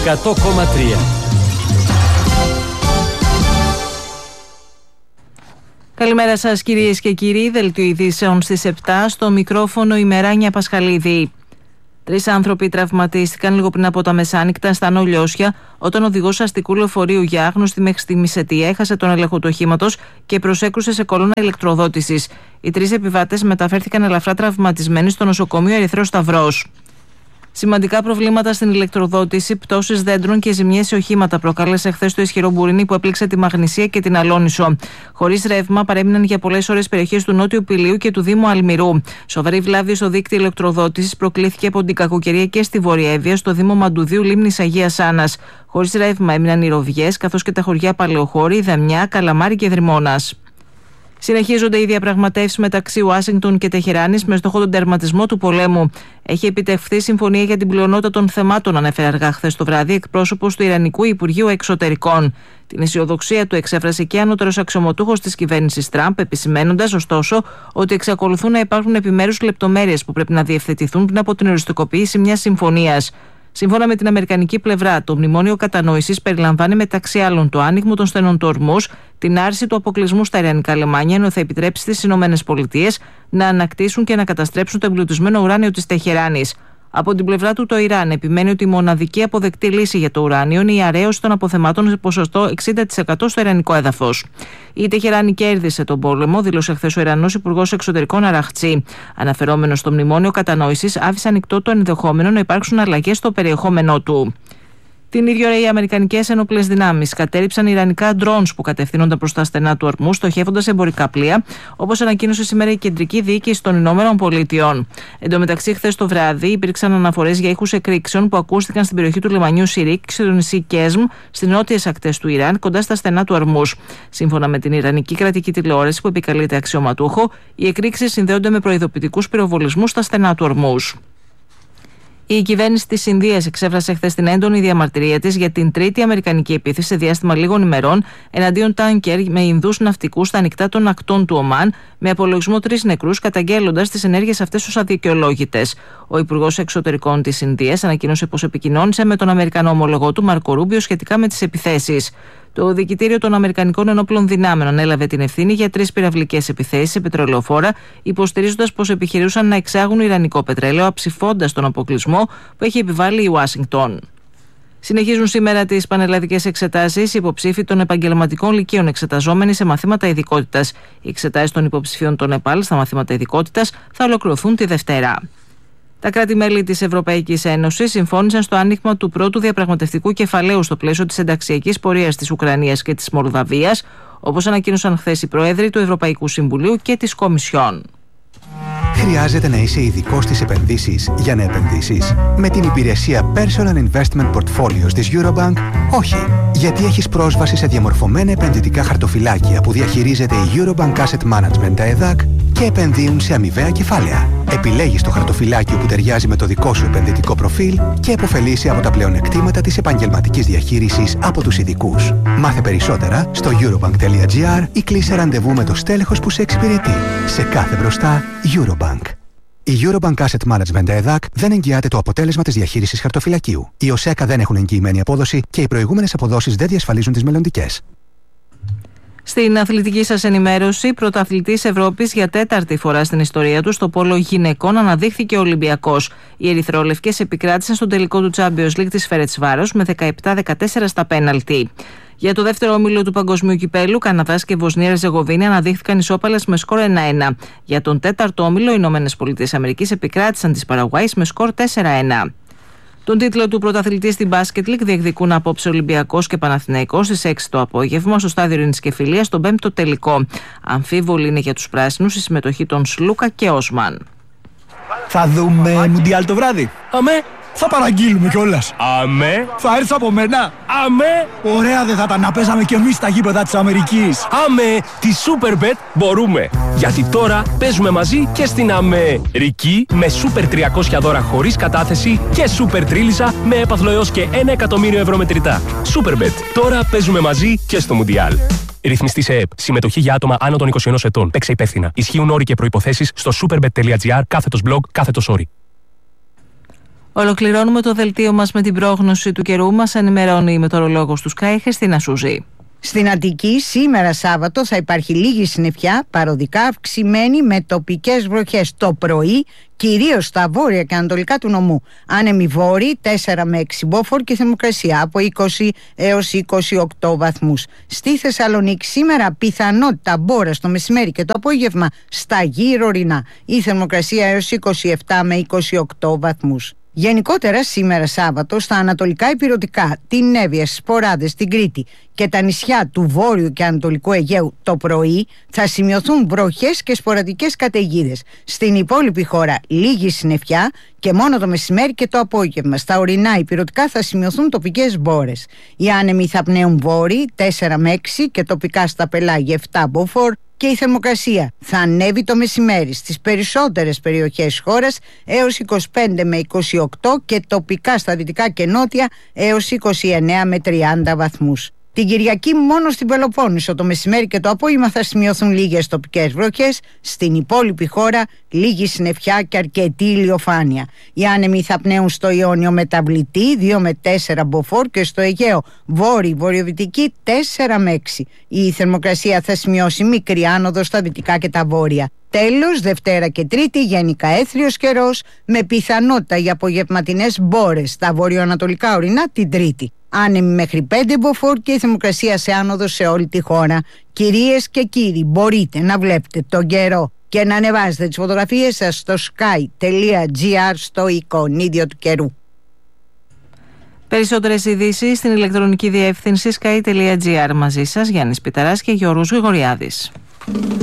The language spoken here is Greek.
100,3. Καλημέρα σας κυρίες και κύριοι, δελτίο ειδήσεων στις 7, στο μικρόφωνο η Μεράνια Πασχαλίδη. 3 άνθρωποι τραυματίστηκαν λίγο πριν από τα μεσάνυχτα στα Νολιώσια, όταν ο οδηγός αστικού λεωφορείου για άγνωστη μέχρι στιγμής αιτία έχασε τον έλεγχο του οχήματος και προσέκρουσε σε κολόνα ηλεκτροδότησης. Οι 3 επιβάτες μεταφέρθηκαν ελαφρά τραυματισμένοι στο νοσοκομείο Ερυθρός Σταυρός. Σημαντικά προβλήματα στην ηλεκτροδότηση, πτώσεις δέντρων και ζημιές σε οχήματα προκάλεσε χθες το ισχυρό μπουρίνι που έπληξε τη Μαγνησία και την Αλόνισο. Χωρίς ρεύμα παρέμειναν για πολλές ώρες περιοχές του Νότιου Πηλίου και του Δήμου Αλμυρού. Σοβαρή βλάβη στο δίκτυο ηλεκτροδότησης προκλήθηκε από την κακοκαιρία και στη Βόρεια Εύβοια, στο Δήμο Μαντουδίου Λίμνης Αγίας Άννας. Χωρίς ρεύμα έμειναν οι Ροβιές, καθώς και τα χωριά Παλαιοχώρη, Δαμιά, Καλαμάρι και Δρυμώνας. Συνεχίζονται οι διαπραγματεύσεις μεταξύ Ουάσιγκτον και Τεχεράνης με στόχο τον τερματισμό του πολέμου. Έχει επιτευχθεί συμφωνία για την πλειονότητα των θεμάτων, ανέφερε αργά χθες το βράδυ εκπρόσωπος του Ιρανικού Υπουργείου Εξωτερικών. Την αισιοδοξία του εξέφρασε και ανώτερος αξιωματούχος της κυβέρνησης Τραμπ, επισημένοντας ωστόσο ότι εξακολουθούν να υπάρχουν επιμέρους λεπτομέρειες που πρέπει να διευθετηθούν πριν από την οριστικοποίηση μιας συμφωνίας. Σύμφωνα με την αμερικανική πλευρά, το μνημόνιο κατανόησης περιλαμβάνει μεταξύ άλλων το άνοιγμα των στενών του Ορμούζ, την άρση του αποκλεισμού στα ιρανικά λιμάνια, ενώ θα επιτρέψει στις ΗΠΑ να ανακτήσουν και να καταστρέψουν το εμπλουτισμένο ουράνιο της Τεχεράνης. Από την πλευρά του, το Ιράν επιμένει ότι η μοναδική αποδεκτή λύση για το ουράνιο είναι η αραίωση των αποθεμάτων σε ποσοστό 60% στο ιρανικό έδαφος. Η Τεχεράνη κέρδισε τον πόλεμο, δήλωσε χθες ο Ιρανός Υπουργός Εξωτερικών Αραχτσί. Αναφερόμενος στο μνημόνιο κατανόησης, άφησε ανοιχτό το ενδεχόμενο να υπάρξουν αλλαγές στο περιεχόμενό του. Την ίδια ώρα, οι Αμερικανικές ενόπλες δυνάμεις κατέριψαν ιρανικά drones που κατευθύνονταν προς τα στενά του Ορμού, στοχεύοντας εμπορικά πλοία, όπως ανακοίνωσε σήμερα η Κεντρική Διοίκηση των Ηνωμένων Πολιτειών. Εν τω μεταξύ, χθες το βράδυ υπήρξαν αναφορές για ήχους εκρήξεων που ακούστηκαν στην περιοχή του λιμανιού Σιρίκ και στο νησί Κέσμ, στις νότιες ακτές του Ιράν, κοντά στα στενά του Ορμού. Σύμφωνα με την Ιρανική κρατική τηλεόραση που επικαλείται αξιωματούχο, οι εκρήξεις συνδέονται με προειδοποιητικούς πυροβολισμούς στα στενά του Ορμού. Η κυβέρνηση της Ινδίας εξέφρασε χθες την έντονη διαμαρτυρία της για την τρίτη αμερικανική επίθεση σε διάστημα λίγων ημερών εναντίον τάνκερ με Ινδούς ναυτικούς στα ανοιχτά των ακτών του Ομάν, με απολογισμό 3 νεκρούς, καταγγέλλοντας τις ενέργειες αυτές ως αδικαιολόγητες. Ο Υπουργός Εξωτερικών της Ινδίας ανακοίνωσε πως επικοινώνησε με τον Αμερικανό ομολογό του Μάρκο Ρούμπιο σχετικά με τις επιθέσεις. Το Δικητήριο των Αμερικανικών Ενόπλων Δυνάμεων ανέλαβε την ευθύνη για 3 πυραυλικές επιθέσεις σε πετρελαιοφόρα, υποστηρίζοντας πως επιχειρούσαν να εξάγουν ιρανικό πετρέλαιο, αψηφώντας τον αποκλεισμό που έχει επιβάλει η Ουάσιγκτον. Συνεχίζουν σήμερα τις πανελλαδικές εξετάσεις οι υποψήφοι των επαγγελματικών λυκείων εξεταζόμενοι σε μαθήματα ειδικότητας. Οι εξετάσεις των υποψηφίων των ΕΠΑΛ στα μαθήματα ειδικότητας θα ολοκληρωθούν τη Δευτέρα. Τα κράτη-μέλη της Ευρωπαϊκής Ένωσης συμφώνησαν στο άνοιγμα του πρώτου διαπραγματευτικού κεφαλαίου στο πλαίσιο της ενταξιακής πορείας της Ουκρανίας και της Μολδαβίας, όπως ανακοίνωσαν χθες οι πρόεδροι του Ευρωπαϊκού Συμβουλίου και της Κομισιόν. Χρειάζεται να είσαι ειδικός στις επενδύσεις για να επενδύσεις? Με την υπηρεσία Personal Investment Portfolios της Eurobank, όχι. Γιατί έχεις πρόσβαση σε διαμορφωμένα επενδυτικά χαρτοφυλάκια που διαχειρίζεται η Eurobank Asset Management ΕΔΑΚ και επενδύουν σε αμοιβαία κεφάλαια. Επιλέγεις το χαρτοφυλάκιο που ταιριάζει με το δικό σου επενδυτικό προφίλ και επωφελείσαι από τα πλεονεκτήματα της επαγγελματικής διαχείρισης από τους ειδικούς. Μάθε περισσότερα στο eurobank.gr ή κλείσε ραντεβού με το στέλεχος που σε εξυπηρετεί. Σε κάθε μπροστά, Eurobank. Η Eurobank Asset Management ΕΔΑΚ δεν εγγυάται το αποτέλεσμα της διαχείρισης χαρτοφυλακίου. Οι ΟΣΕΚΑ δεν έχουν εγγυημένη απόδοση και οι προηγούμενες αποδόσεις δεν διασφαλίζουν τις μελλοντικές. Στην αθλητική σας ενημέρωση, πρωταθλητής Ευρώπης για 4η φορά στην ιστορία του στο πόλο γυναικών αναδείχθηκε ο Ολυμπιακός. Οι ερυθρόλευκες επικράτησαν στον τελικό του Champions League της Φερετσβάρος με 17-14 στα πέναλτι. Για το δεύτερο όμιλο του Παγκοσμίου Κυπέλλου, Καναδάς και Βοσνία Ερζεγοβίνη αναδείχθηκαν ισόπαλες με σκορ 1-1. Για τον τέταρτο όμιλο, οι ΗΠΑ επικράτησαν τις Παραγουάης με σκορ 4-1. Τον τίτλο του πρωταθλητή στην Basket League διεκδικούν απόψε Ολυμπιακός και Παναθηναϊκός στις 6 το απόγευμα στο στάδιο Ειρήνης και Φιλίας στον 5ο τελικό. Αμφίβολη είναι για τους πράσινους η συμμετοχή των Σλούκα και Όσμαν. Θα δούμε Μουντιάλ το βράδυ. Αμέ. Θα παραγγείλουμε κιόλας. Αμέ. Θα έρθει από μένα. Αμέ. Ωραία δεν θα ήταν να παίζαμε κι εμείς στα γήπεδα της Αμερικής. Αμέ. Τη Superbet μπορούμε. Γιατί τώρα παίζουμε μαζί και στην Αμερική με Super 300 δώρα χωρίς κατάθεση και Super Τρίλισσα με έπαθλο έως και 1 εκατομμύριο ευρώ μετρητά. Superbet. Τώρα παίζουμε μαζί και στο Μουντιάλ. Ρυθμιστή σε ΕΕΠ. Συμμετοχή για άτομα άνω των 21 ετών. Παίξε υπεύθυνα. Ισχύουν όροι και προϋποθέσεις στο superbet.gr /blog/όροι. Ολοκληρώνουμε το δελτίο μας με την πρόγνωση του καιρού. Μας ενημερώνει η μετεωρολόγος του Sky, Χριστίνα Σούζη. Στην Αττική σήμερα Σάββατο θα υπάρχει λίγη συννεφιά, παροδικά αυξημένη με τοπικές βροχές το πρωί, κυρίως στα βόρεια και ανατολικά του νομού. Άνεμοι βόρειοι 4 με 6 μποφόρ και θερμοκρασία από 20 έως 28 βαθμούς. Στη Θεσσαλονίκη σήμερα πιθανότητα μπόρας το μεσημέρι και το απόγευμα στα γύρω ορεινά. Η θερμοκρασία έως 27 με 28 βαθμούς. Γενικότερα σήμερα Σάββατο στα ανατολικά ηπειρωτικά, την Εύβοια, στις Ποράδες, την Κρήτη και τα νησιά του Βόρειου και Ανατολικού Αιγαίου το πρωί θα σημειωθούν βροχές και σποραδικές καταιγίδες. Στην υπόλοιπη χώρα λίγη συννεφιά και μόνο το μεσημέρι και το απόγευμα. Στα ορεινά ηπειρωτικά θα σημειωθούν τοπικές μπόρες. Οι άνεμοι θα πνέουν βόρειοι 4 με 6 και τοπικά στα πελάγια 7 μποφόρ. Και η θερμοκρασία θα ανέβει το μεσημέρι στις περισσότερες περιοχές της χώρας έως 25 με 28 και τοπικά στα δυτικά και νότια έως 29 με 30 βαθμούς. Την Κυριακή μόνο στην Πελοπόννησο το μεσημέρι και το απόγευμα θα σημειωθούν λίγες τοπικές βροχές. Στην υπόλοιπη χώρα λίγη συννεφιά και αρκετή ηλιοφάνεια. Οι άνεμοι θα πνέουν στο Ιόνιο μεταβλητή 2 με 4 μποφόρ και στο Αιγαίο βορειοδυτική 4 με 6. Η θερμοκρασία θα σημειώσει μικρή άνοδο στα δυτικά και τα βόρεια. Τέλος, Δευτέρα και Τρίτη γενικά έθριος καιρός με πιθανότητα για απογευματινές μπόρες στα βορειοανατολικά ορεινά την Τρίτη. Άνεμοι μέχρι 5 μποφόρ και η θερμοκρασία σε άνοδο σε όλη τη χώρα. Κυρίες και κύριοι, μπορείτε να βλέπετε τον καιρό και να ανεβάζετε τις φωτογραφίες σας στο sky.gr στο εικονίδιο του καιρού. Περισσότερες ειδήσεις στην ηλεκτρονική διεύθυνση sky.gr. Μαζί σας Γιάννης Πιταράς και Γιώργος Γρηγοριάδης.